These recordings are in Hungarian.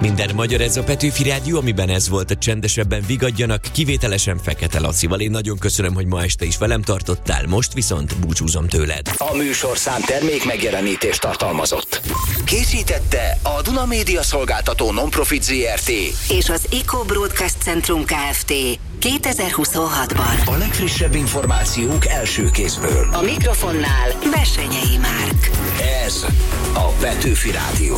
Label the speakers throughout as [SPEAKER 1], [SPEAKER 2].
[SPEAKER 1] Minden magyar, ez a Petőfi Rádió, amiben ez volt a Csendesebben vigadjanak, kivételesen Fekete Lacival. Én nagyon köszönöm, hogy ma este is velem tartottál, most viszont búcsúzom tőled.
[SPEAKER 2] A műsorszám termék megjelenítést tartalmazott. Készítette a Duna Média Szolgáltató Non-Profit Zrt.
[SPEAKER 3] és az Eco Broadcast Centrum Kft. 2026-ban.
[SPEAKER 2] A legfrissebb információk első kézből.
[SPEAKER 3] A mikrofonnál Bessenyei Márk.
[SPEAKER 2] Ez a Petőfi Rádió.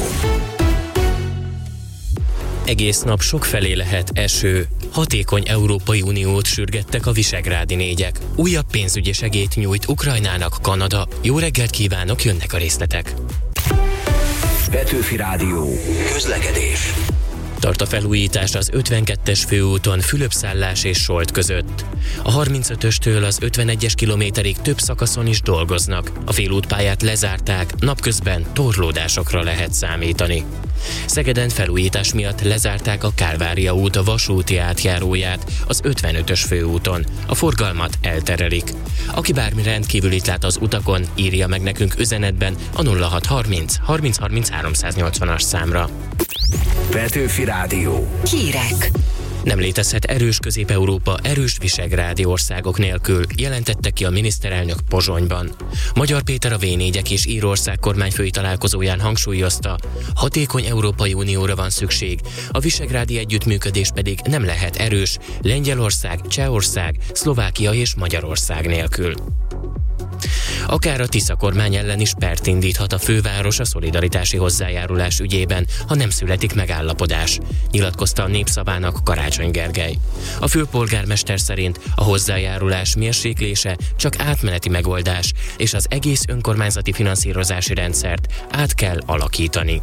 [SPEAKER 4] Egész nap sokfelé lehet eső. Hatékony Európai Uniót sürgettek a visegrádi négyek. Újabb pénzügyi segélyt nyújt Ukrajnának Kanada. Jó reggelt kívánok, jönnek a részletek.
[SPEAKER 2] Petőfi Rádió. Közlekedés.
[SPEAKER 4] Tart a felújítás az 52-es főúton Fülöp-Szállás és Solt között. A 35-östől az 51-es kilométerig több szakaszon is dolgoznak. A félútpályát lezárták, napközben torlódásokra lehet számítani. Szegeden felújítás miatt lezárták a Kálvária út vasúti átjáróját az 55-ös főúton. A forgalmat elterelik. Aki bármi rendkívülit lát az utakon, írja meg nekünk üzenetben a 0630 30 30 380-as számra.
[SPEAKER 2] Petőfi Rádió.
[SPEAKER 3] Hírek.
[SPEAKER 4] Nem létezhet erős Közép-Európa erős visegrádi országok nélkül, jelentette ki a miniszterelnök Pozsonyban. Magyar Péter a V4-ek és Írország kormányfői találkozóján hangsúlyozta, hatékony Európai Unióra van szükség, a visegrádi együttműködés pedig nem lehet erős Lengyelország, Csehország, Szlovákia és Magyarország nélkül. Akár a Tisza kormány ellen is pert indíthat a főváros a szolidaritási hozzájárulás ügyében, ha nem születik megállapodás, nyilatkozta a Népszavának Karácsony Gergely. A főpolgármester szerint a hozzájárulás mérséklése csak átmeneti megoldás, és az egész önkormányzati finanszírozási rendszert át kell alakítani.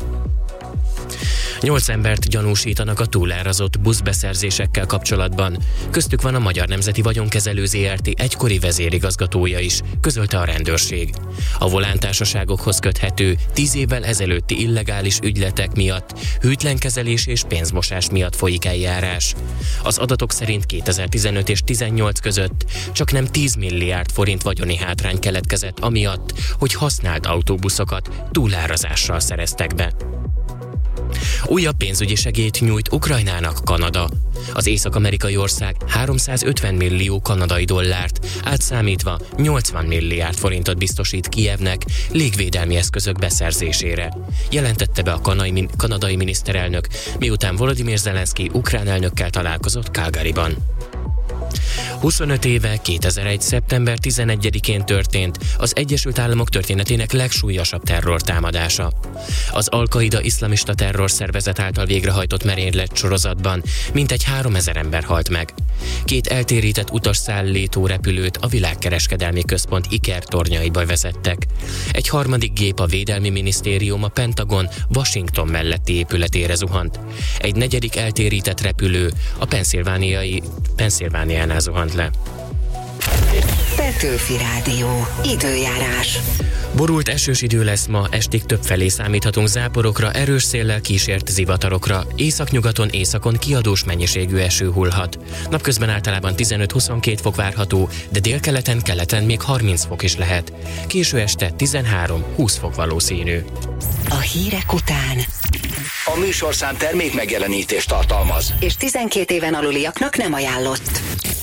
[SPEAKER 4] 8 embert gyanúsítanak a túlárazott buszbeszerzésekkel kapcsolatban. Köztük van a Magyar Nemzeti Vagyonkezelő Zrt. Egykori vezérigazgatója is, közölte a rendőrség. A volántársaságokhoz köthető 10 évvel ezelőtti illegális ügyletek miatt, hűtlenkezelés és pénzmosás miatt folyik eljárás. Az adatok szerint 2015 és 18 között csak nem 10 milliárd forint vagyoni hátrány keletkezett amiatt, hogy használt autóbuszokat túlárazással szereztek be. Újabb pénzügyi segélyt nyújt Ukrajnának Kanada. Az észak-amerikai ország 350 millió kanadai dollárt, átszámítva 80 milliárd forintot biztosít Kijevnek légvédelmi eszközök beszerzésére, jelentette be a kanadai miniszterelnök, miután Volodymyr Zelenszky ukrán elnökkel találkozott Calgaryban. 25 éve, 2001. szeptember 11-én történt az Egyesült Államok történetének legsúlyosabb terrortámadása. Az Al-Qaida iszlamista terrorszervezet által végrehajtott merénylet sorozatban mintegy 3000 ember halt meg. 2 eltérített utasszállító repülőt a világkereskedelmi központ Iker tornyaiba vezettek. Egy harmadik gép, a Védelmi Minisztérium, a Pentagon Washington melletti épületére zuhant. Egy negyedik eltérített repülő a Pennsylvaniánál zuhant le.
[SPEAKER 3] Petőfi Rádió. Időjárás.
[SPEAKER 4] Borult esős idő lesz ma, estig többfelé számíthatunk záporokra, erős széllel kísért zivatarokra. Északnyugaton, északon kiadós mennyiségű eső hullhat. Napközben általában 15-22 fok várható, de délkeleten, keleten még 30 fok is lehet. Késő este 13-20 fok valószínű.
[SPEAKER 3] A hírek után.
[SPEAKER 2] A műsorszám termék megjelenítést tartalmaz.
[SPEAKER 3] És 12 éven aluliaknak nem ajánlott.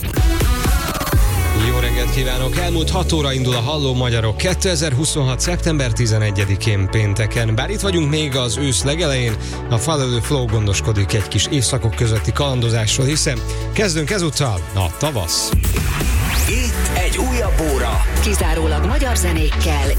[SPEAKER 5] Jó reggelt kívánok! Elmúlt 6 óra indul a Halló Magyarok 2026. szeptember 11-én pénteken. Bár itt vagyunk még az ősz legelején, a Follow the Flow gondoskodik egy kis évszakok közötti kalandozásról, hiszen kezdünk ezúttal a tavasz.
[SPEAKER 2] Itt egy újabb óra.
[SPEAKER 3] Kizárólag magyar zenékkel